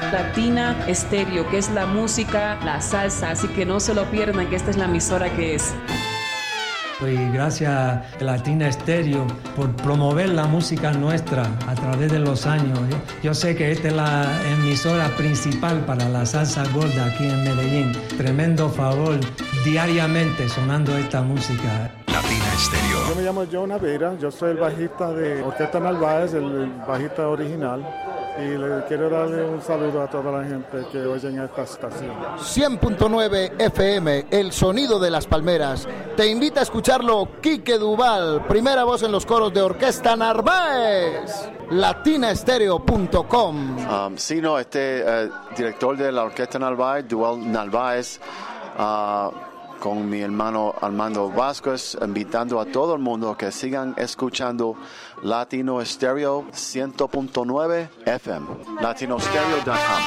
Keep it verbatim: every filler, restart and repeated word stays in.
Latina Estéreo, que es la música, la salsa, así que no se lo pierdan, que esta es la emisora que es. Y gracias a Latina Estéreo por promover la música nuestra a través de los años. Yo sé que esta es la emisora principal para la salsa gorda aquí en Medellín. Tremendo favor diariamente sonando esta música. Latina Estéreo. Yo me llamo John Avera, yo soy el bajista de Orquesta Narváez, el bajista original. Y le quiero darle un saludo a toda la gente que oye en esta estación. cien punto nueve F M, el sonido de las palmeras. Te invita a escucharlo Quique Duval, primera voz en los coros de Orquesta Narváez. latina estéreo punto com. Um, sí, no, este uh, director de la Orquesta Narváez, Duval Narváez, uh, con mi hermano Armando Vázquez, invitando a todo el mundo que sigan escuchando Latino Estéreo cien punto nueve F M, latino stereo punto com.